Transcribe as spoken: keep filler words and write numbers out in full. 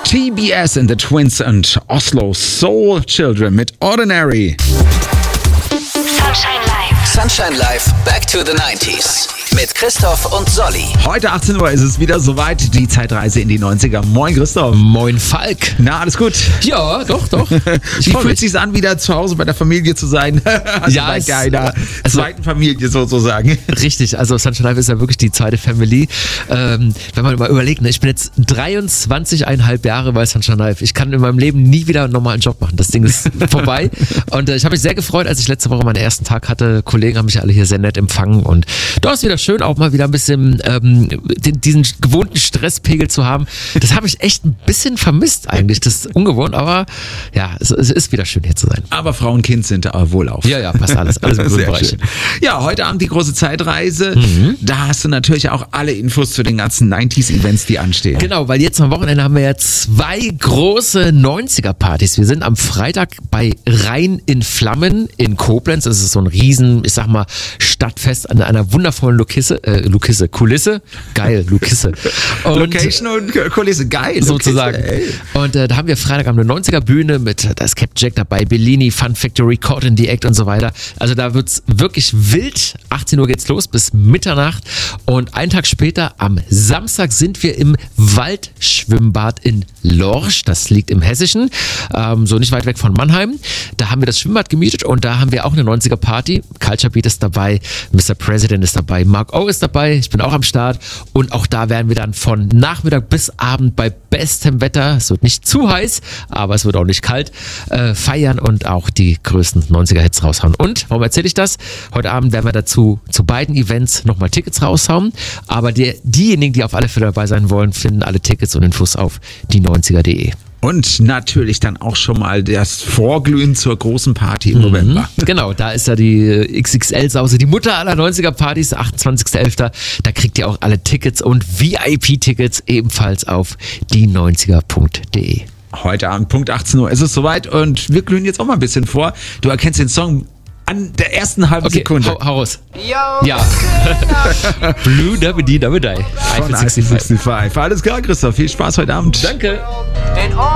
T B S and the Twins und Oslo Soul Children mit Ordinary. Sunshine Live. Sunshine Live, Back to the neunziger mit Christoph und Solly. Heute achtzehn Uhr ist es wieder soweit, die Zeitreise in die neunziger. Moin Christoph. Moin Falk. Na, alles gut? Ja, doch, doch. Wie fühlt es sich an, wieder zu Hause bei der Familie zu sein? Also Ja, bei es- deiner also- zweiten Familie sozusagen. Richtig, also Sunshine Live ist ja wirklich die zweite Family. Ähm, wenn man mal überlegt, ne, ich bin jetzt dreiundzwanzig Komma fünf Jahre bei Sunshine Live. Ich kann in meinem Leben nie wieder einen normalen Job machen. Das Ding ist vorbei. Und äh, ich habe mich sehr gefreut, als ich letzte Woche meinen ersten Tag hatte. Kollegen haben mich alle hier sehr nett empfangen. Und da ist wieder schön, auch mal wieder ein bisschen ähm, den, diesen gewohnten Stresspegel zu haben. Das habe ich echt ein bisschen vermisst eigentlich. Das ist ungewohnt, aber ja, es, es ist wieder schön hier zu sein. Aber Frau und Kind sind äh, wohlauf. Ja, ja, passt alles. Alles im grünen Sehr Bereich. schön. Ja, heute Abend die große Zeitreise. Mhm. Da hast du natürlich auch alle Infos zu den ganzen neunziger-Events, die anstehen. Genau, weil jetzt am Wochenende haben wir ja zwei große neunziger-Partys. Wir sind am Freitag bei Rhein in Flammen in Koblenz. Das ist so ein riesen, ich sag mal, Stadtfest an einer wundervollen Lukisse, äh, Lukisse, Kulisse. Geil, Lukisse. Und Location und Kulisse, geil. sozusagen. Lukisse, ey. Und äh, da haben wir Freitag eine neunziger-Bühne mit, da ist Captain Jack dabei, Bellini, Fun Factory, Caught in the Act und so weiter. Also da wird's wirklich wild. achtzehn Uhr geht's los bis Mitternacht. Und einen Tag später, am Samstag, sind wir im Waldschwimmbad in Lorsch. Das liegt im Hessischen, ähm, so nicht weit weg von Mannheim. Da haben wir das Schwimmbad gemietet und da haben wir auch eine neunziger-Party. Culture Beat ist dabei, Mister President ist dabei, Mark O ist dabei, ich bin auch am Start. Und auch da werden wir dann von Nachmittag bis Abend bei bestem Wetter, es wird nicht zu heiß, aber es wird auch nicht kalt, äh, feiern und auch die größten neunziger-Hits raushauen. Und, warum erzähle ich das? Heute Abend werden wir dazu zu beiden Events nochmal Tickets raushauen, aber die, diejenigen, die auf alle Fälle dabei sein wollen, finden alle Tickets und Infos auf die neunziger punkt de. Und natürlich dann auch schon mal das Vorglühen zur großen Party im November. Genau, da ist ja die X X L-Sause, die Mutter aller neunziger-Partys, achtundzwanzigster elfter Da kriegt ihr auch alle Tickets und V I P-Tickets ebenfalls auf die neunziger punkt de. Heute Abend, Punkt achtzehn Uhr, ist es soweit und wir glühen jetzt auch mal ein bisschen vor. Du erkennst den Song an der ersten halben Okay, Sekunde. hau, hau raus. Ja. Blue Dabby Dee Dabby Die. Von iPhone sechsundsechzig. sechsundsechzig. Alles klar, Christoph. Viel Spaß heute Abend. Danke. And all